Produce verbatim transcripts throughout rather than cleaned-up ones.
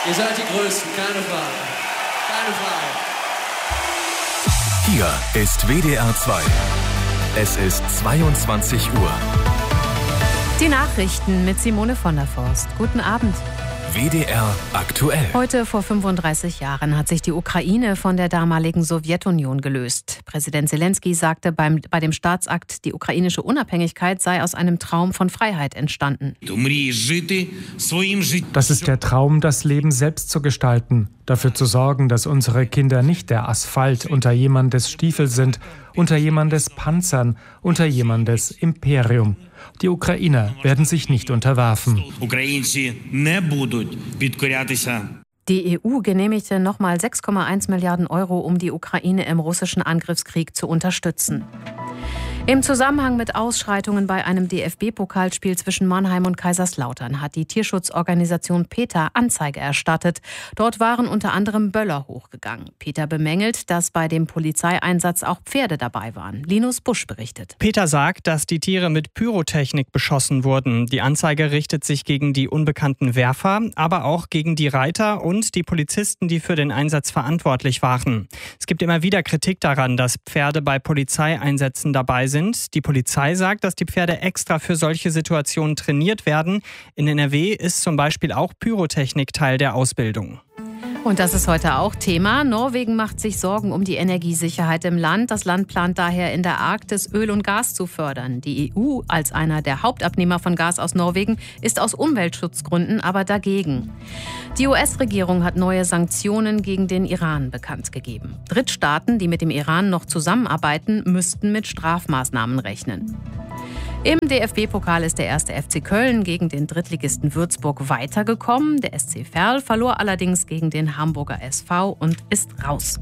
Ihr seid die Größten, keine Frage. Keine Frage. Hier ist W D R zwei. Es ist zweiundzwanzig Uhr. Die Nachrichten mit Simone von der Forst. Guten Abend. W D R aktuell. Heute vor fünfunddreißig Jahren hat sich die Ukraine von der damaligen Sowjetunion gelöst. Präsident Zelensky sagte beim, bei dem Staatsakt, die ukrainische Unabhängigkeit sei aus einem Traum von Freiheit entstanden. Das ist der Traum, das Leben selbst zu gestalten. Dafür zu sorgen, dass unsere Kinder nicht der Asphalt unter jemandes Stiefel sind, unter jemandes Panzern, unter jemandes Imperium. Die Ukrainer werden sich nicht unterwerfen. Die E U genehmigte nochmal sechs Komma eins Milliarden Euro, um die Ukraine im russischen Angriffskrieg zu unterstützen. Im Zusammenhang mit Ausschreitungen bei einem D F B-Pokalspiel zwischen Mannheim und Kaiserslautern hat die Tierschutzorganisation PETA Anzeige erstattet. Dort waren unter anderem Böller hochgegangen. PETA bemängelt, dass bei dem Polizeieinsatz auch Pferde dabei waren. Linus Busch berichtet. PETA sagt, dass die Tiere mit Pyrotechnik beschossen wurden. Die Anzeige richtet sich gegen die unbekannten Werfer, aber auch gegen die Reiter und die Polizisten, die für den Einsatz verantwortlich waren. Es gibt immer wieder Kritik daran, dass Pferde bei Polizeieinsätzen dabei sind. Die Polizei sagt, dass die Pferde extra für solche Situationen trainiert werden. In N R W ist zum Beispiel auch Pyrotechnik Teil der Ausbildung. Und das ist heute auch Thema. Norwegen macht sich Sorgen um die Energiesicherheit im Land. Das Land plant daher in der Arktis Öl und Gas zu fördern. Die E U als einer der Hauptabnehmer von Gas aus Norwegen ist aus Umweltschutzgründen aber dagegen. Die U S-Regierung hat neue Sanktionen gegen den Iran bekannt gegeben. Drittstaaten, die mit dem Iran noch zusammenarbeiten, müssten mit Strafmaßnahmen rechnen. Im D F B-Pokal ist der erste F C Köln gegen den Drittligisten Würzburg weitergekommen. Der S C Verl verlor allerdings gegen den Hamburger S V und ist raus.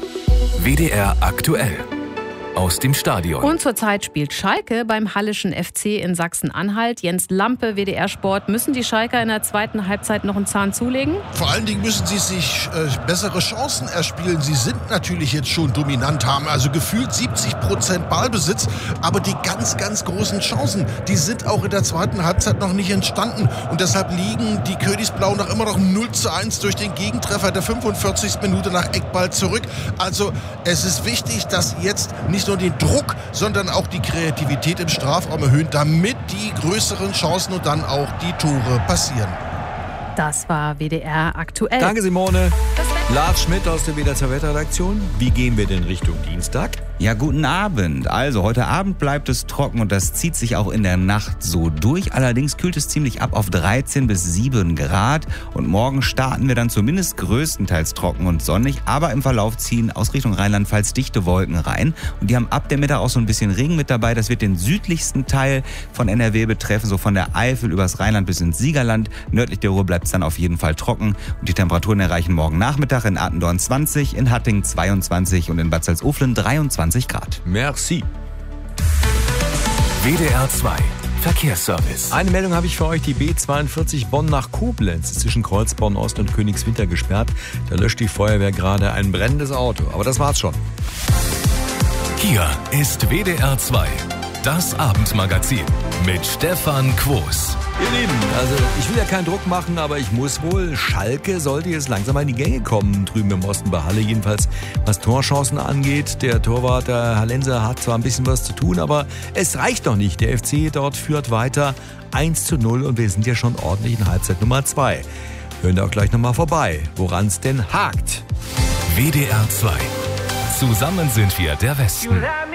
W D R aktuell. Aus dem Stadion. Und zurzeit spielt Schalke beim Hallischen F C in Sachsen-Anhalt. Jens Lampe, W D R Sport. Müssen die Schalker in der zweiten Halbzeit noch einen Zahn zulegen? Vor allen Dingen müssen sie sich äh, bessere Chancen erspielen. Sie sind natürlich jetzt schon dominant, haben also gefühlt siebzig Prozent Ballbesitz. Aber die ganz, ganz großen Chancen, die sind auch in der zweiten Halbzeit noch nicht entstanden. Und deshalb liegen die Königsblauen noch immer noch null zu eins durch den Gegentreffer der fünfundvierzigsten Minute nach Eckball zurück. Also es ist wichtig, dass jetzt nicht nur den Druck, sondern auch die Kreativität im Strafraum erhöhen, damit die größeren Chancen und dann auch die Tore passieren. Das war W D R aktuell. Danke, Simone. Lars Schmidt aus der W D R zwei Wetterredaktion. Wie gehen wir denn Richtung Dienstag? Ja, guten Abend. Also, heute Abend bleibt es trocken und das zieht sich auch in der Nacht so durch. Allerdings kühlt es ziemlich ab auf dreizehn bis sieben Grad. Und morgen starten wir dann zumindest größtenteils trocken und sonnig. Aber im Verlauf ziehen aus Richtung Rheinland-Pfalz dichte Wolken rein. Und die haben ab der Mittag auch so ein bisschen Regen mit dabei. Das wird den südlichsten Teil von N R W betreffen, so von der Eifel übers Rheinland bis ins Siegerland. Nördlich der Ruhr bleibt es dann auf jeden Fall trocken. Und die Temperaturen erreichen morgen Nachmittag in Attendorn zwanzig, in Hattingen zweiundzwanzig und in Bad Salzuflen dreiundzwanzig Grad. Merci. W D R zwei Verkehrsservice. Eine Meldung habe ich für euch. Die B zweiundvierzig Bonn nach Koblenz ist zwischen Kreuzborn Ost und Königswinter gesperrt. Da löscht die Feuerwehr gerade ein brennendes Auto. Aber das war's schon. Hier ist W D R zwei, das Abendmagazin mit Stefan Quos. Ihr Lieben, also ich will ja keinen Druck machen, aber ich muss wohl. Schalke sollte jetzt langsam mal in die Gänge kommen, drüben im Osten bei Halle. Jedenfalls, was Torchancen angeht. Der Torwart, der Hallenser, hat zwar ein bisschen was zu tun, aber es reicht noch nicht. Der F C dort führt weiter eins zu null und wir sind ja schon ordentlich in Halbzeit Nummer zwei. Hören da auch gleich nochmal vorbei, woran es denn hakt. W D R zwei. Zusammen sind wir der Westen.